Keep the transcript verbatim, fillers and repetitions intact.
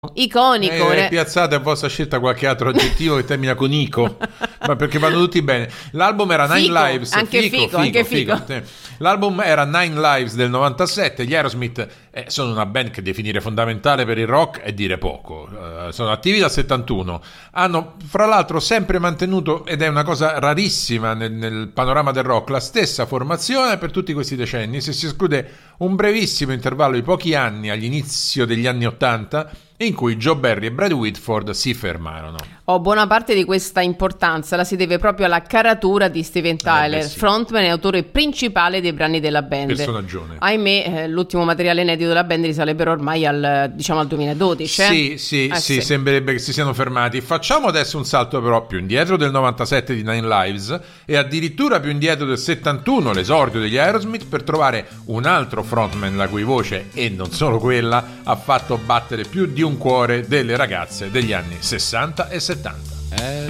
Iconico. Eh, piazzate a vostra scelta qualche altro aggettivo che termina con ico, ma perché vanno tutti bene. L'album era Nine Fico, Lives, anche fico, fico, fico, anche fico, fico. sì. L'album era Nine Lives del novantasette. Gli Aerosmith eh, sono una band che definire fondamentale per il rock è dire poco. Uh, sono attivi dal settantuno. Hanno fra l'altro sempre mantenuto, ed è una cosa rarissima nel, nel panorama del rock, la stessa formazione per tutti questi decenni, se si esclude un brevissimo intervallo di pochi anni all'inizio degli anni ottanta in cui Joe Perry e Brad Whitford si fermarono. Oh, buona parte di questa importanza la si deve proprio alla caratura di Steven Tyler, eh beh, sì. frontman e autore principale dei brani della band. Personaggione. Ahimè, eh, l'ultimo materiale inedito della band risale però ormai al, diciamo, al duemiladodici. Sì, eh? sì, Eh, sì, sembrerebbe che si siano fermati. Facciamo adesso un salto però più indietro del novantasette di Nine Lives e addirittura più indietro del settantuno, l'esordio degli Aerosmith, per trovare un altro frontman la cui voce, e non solo quella, ha fatto battere più di un cuore delle ragazze degli anni sessanta e settanta. As